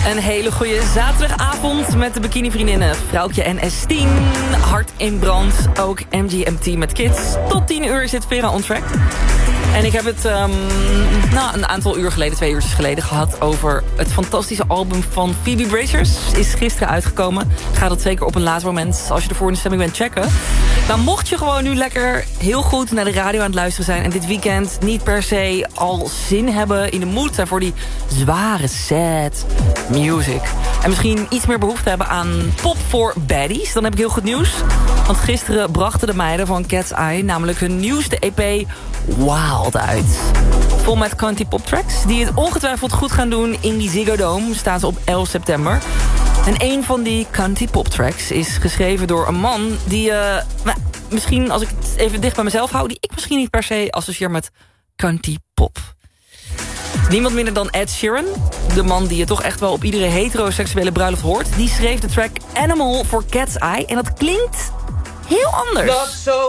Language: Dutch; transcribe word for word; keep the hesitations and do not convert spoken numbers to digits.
Een hele goede zaterdagavond met de Bikini-vriendinnen Vrouwtje en S tien. Hart in brand, ook M G M T met Kids. Tot tien uur zit Vera on track. En ik heb het um, nou, een aantal uur geleden, twee uurtjes geleden... gehad over het fantastische album van Phoebe Brazers. Is gisteren uitgekomen. Ga dat zeker op een laatst moment, als je ervoor in de stemming bent, checken. Nou, mocht je gewoon nu lekker heel goed naar de radio aan het luisteren zijn... en dit weekend niet per se al zin hebben, in de mood zijn... voor die zware, sad music. En misschien iets meer behoefte hebben aan pop voor baddies... dan heb ik heel goed nieuws. Want gisteren brachten de meiden van Cat's Eye... namelijk hun nieuwste E P Wild uit. Vol met country pop tracks... die het ongetwijfeld goed gaan doen in die Ziggo Dome... staan ze op elf september. En een van die country pop tracks is geschreven door een man... die, uh, nou, misschien als ik het even dicht bij mezelf hou... die ik misschien niet per se associeer met country pop. Niemand minder dan Ed Sheeran. De man die je toch echt wel op iedere heteroseksuele bruiloft hoort. Die schreef de track Animal voor Cat's Eye. En dat klinkt heel anders.